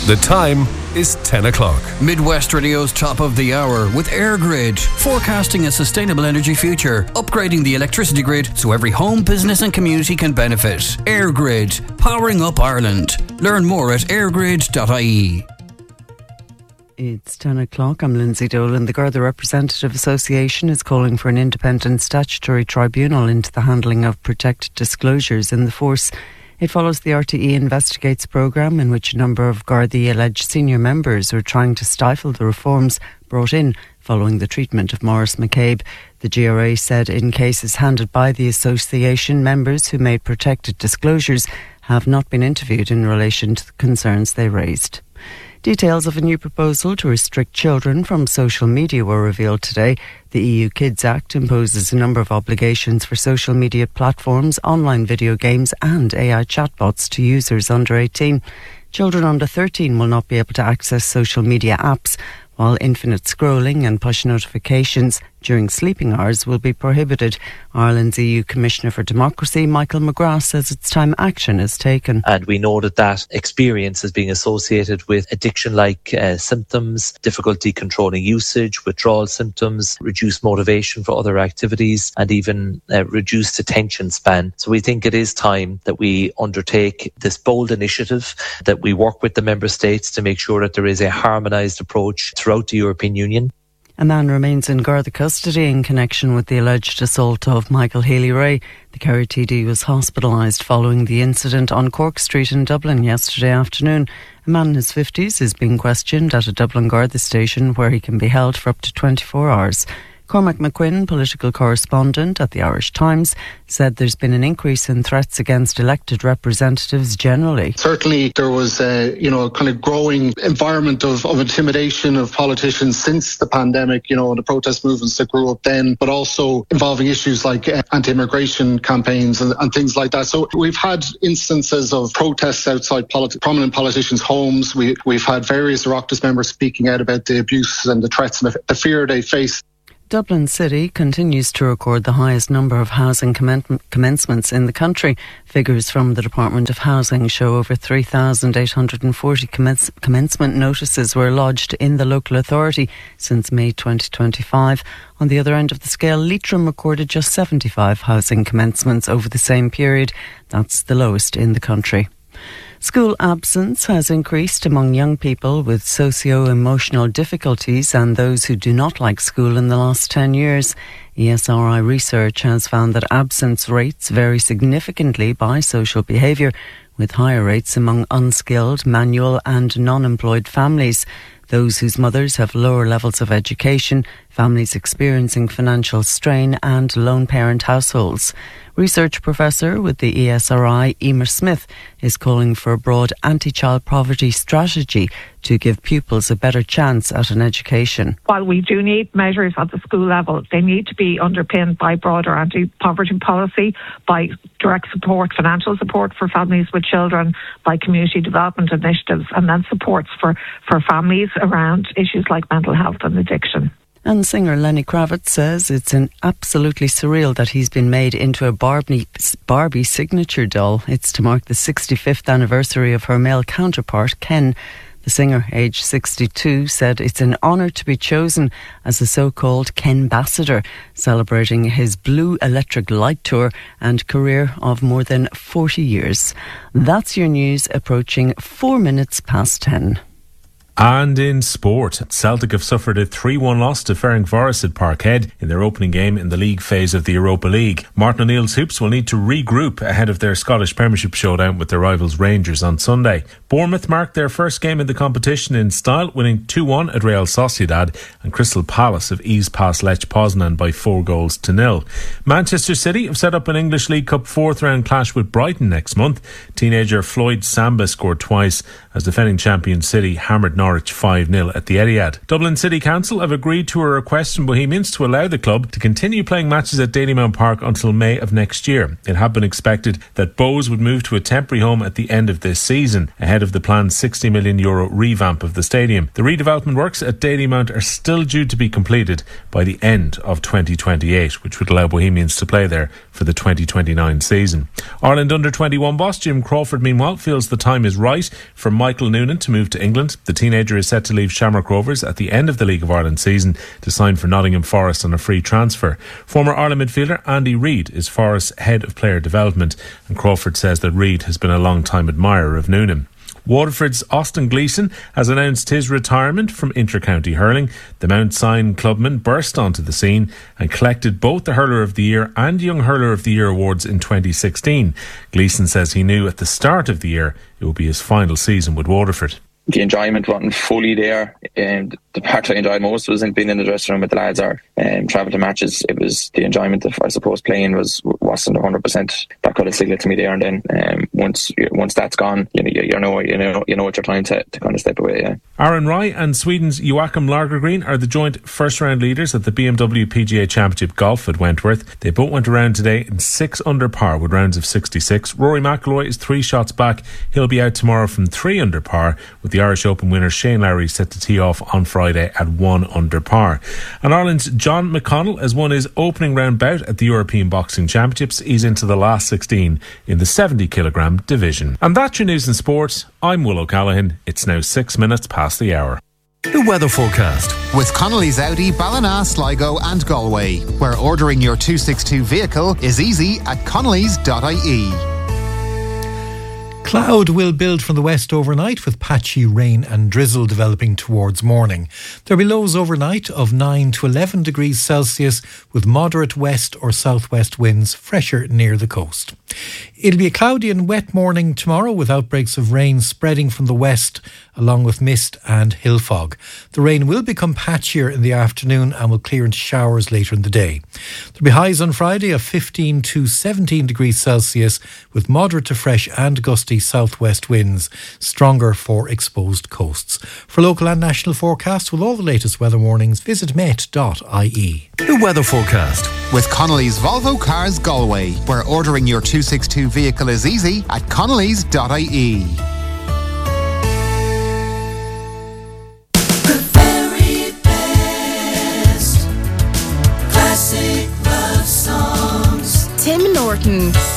The time is 10 o'clock. Midwest Radio's top of the hour with EirGrid, forecasting a sustainable energy future, upgrading the electricity grid so every home, business and community can benefit. EirGrid, powering up Ireland. Learn more at eirgrid.ie. It's 10 o'clock. I'm Lindsay Dolan. The Garda Representative Association is calling for an independent statutory tribunal into the handling of protected disclosures in the force. It follows the RTE Investigates programme, in which a number of Gardaí alleged senior members are trying to stifle the reforms brought in following the treatment of Maurice McCabe. The GRA said in cases handled by the association, members who made protected disclosures have not been interviewed in relation to the concerns they raised. Details of a new proposal to restrict children from social media were revealed today. The EU Kids Act imposes a number of obligations for social media platforms, online video games and AI chatbots to users under 18. Children under 13 will not be able to access social media apps, while infinite scrolling and push notifications during sleeping hours will be prohibited. Ireland's EU Commissioner for Democracy, Michael McGrath, says it's time action is taken. And we know that experience is being associated with addiction-like symptoms, difficulty controlling usage, withdrawal symptoms, reduced motivation for other activities, and even reduced attention span. So we think it is time that we undertake this bold initiative, that we work with the member states to make sure that there is a harmonised approach throughout the European Union. A man remains in Garda custody in connection with the alleged assault of Michael Healy-Rae. The Kerry TD was hospitalised following the incident on Cork Street in Dublin yesterday afternoon. A man in his 50s is being questioned at a Dublin Garda station where he can be held for up to 24 hours. Cormac McQuinn, political correspondent at the Irish Times, said there's been an increase in threats against elected representatives generally. Certainly there was a kind of growing environment of intimidation of politicians since the pandemic, the protest movements that grew up then, but also involving issues like anti-immigration campaigns and things like that. So we've had instances of protests outside prominent politicians' homes. We've had various Oireachtas members speaking out about the abuse and the threats and the fear they face. Dublin City continues to record the highest number of housing commencements in the country. Figures from the Department of Housing show over 3,840 commencement notices were lodged in the local authority since May 2025. On the other end of the scale, Leitrim recorded just 75 housing commencements over the same period. That's the lowest in the country. School absence has increased among young people with socio-emotional difficulties and those who do not like school in the last 10 years. ESRI research has found that absence rates vary significantly by social behaviour, with higher rates among unskilled, manual and non-employed families. Those whose mothers have lower levels of education, families experiencing financial strain and lone parent households. Research professor with the ESRI, Emer Smith, is calling for a broad anti-child poverty strategy to give pupils a better chance at an education. While we do need measures at the school level, they need to be underpinned by broader anti-poverty policy, by direct support, financial support for families with children, by community development initiatives, and then supports for families around issues like mental health and addiction. And singer Lenny Kravitz says it's absolutely surreal that he's been made into a Barbie signature doll. It's to mark the 65th anniversary of her male counterpart, Ken. The singer, aged 62, said it's an honour to be chosen as a so-called Ken-ambassador, celebrating his Blue Electric Light Tour and career of more than 40 years. That's your news, approaching 4 minutes past 10. And in sport, Celtic have suffered a 3-1 loss to Ferencváros at Parkhead in their opening game in the league phase of the Europa League. Martin O'Neill's Hoops will need to regroup ahead of their Scottish Premiership showdown with their rivals Rangers on Sunday. Bournemouth marked their first game in the competition in style, winning 2-1 at Real Sociedad, and Crystal Palace have eased past Lech Poznan by 4-0. Manchester City have set up an English League Cup fourth round clash with Brighton next month. Teenager Floyd Samba scored twice as defending champion City hammered Norwich Norwich 5-0 at the Etihad. Dublin City Council have agreed to a request from Bohemians to allow the club to continue playing matches at Dalymount Park until May of next year. It had been expected that Bohs would move to a temporary home at the end of this season, ahead of the planned €60 million revamp of the stadium. The redevelopment works at Dalymount are still due to be completed by the end of 2028, which would allow Bohemians to play there for the 2029 season. Ireland under-21 boss Jim Crawford, meanwhile, feels the time is right for Michael Noonan to move to England. The teenager is set to leave Shamrock Rovers at the end of the League of Ireland season to sign for Nottingham Forest on a free transfer. Former Ireland midfielder Andy Reid is Forest's head of player development, and Crawford says that Reid has been a long-time admirer of Noonan. Waterford's Austin Gleeson has announced his retirement from inter-county hurling. The Mount Sion clubman burst onto the scene and collected both the Hurler of the Year and Young Hurler of the Year awards in 2016. Gleeson says he knew at the start of the year it would be his final season with Waterford. The enjoyment wasn't fully there, and the part I enjoyed most wasn't being in the dressing room with the lads or travel to matches. It was the enjoyment of, I suppose, playing wasn't 100%. That could have signalled to me there and then. Once that's gone, you know what you're trying to kind of step away. Yeah. Aaron Rai and Sweden's Joachim Lagergren are the joint first round leaders at the BMW PGA Championship Golf at Wentworth. They both went around today in 6 under par with rounds of 66. Rory McIlroy is 3 shots back. He'll be out tomorrow from 3 under par, with the Irish Open winner Shane Lowry set to tee off on Friday at 1 under par. And Ireland's John McConnell has won his opening round bout at the European Boxing Championships. He's into the last 16 in the 70kg division. And that's your news and sport. I'm Will O'Callaghan. It's now 6 minutes past the hour. The weather forecast with Connolly's Audi, Ballina, Sligo and Galway, where ordering your 262 vehicle is easy at connellys.ie. Cloud will build from the west overnight, with patchy rain and drizzle developing towards morning. There'll be lows overnight of 9 to 11 degrees Celsius, with moderate west or southwest winds, fresher near the coast. It'll be a cloudy and wet morning tomorrow, with outbreaks of rain spreading from the west, along with mist and hill fog. The rain will become patchier in the afternoon and will clear into showers later in the day. There'll be highs on Friday of 15 to 17 degrees Celsius, with moderate to fresh and gusty southwest winds, stronger for exposed coasts. For local and national forecasts with all the latest weather warnings, visit met.ie. The weather forecast with Connolly's Volvo Cars Galway, where ordering your 262 vehicle is easy at connellys.ie. The very best classic love songs. Tim Norton.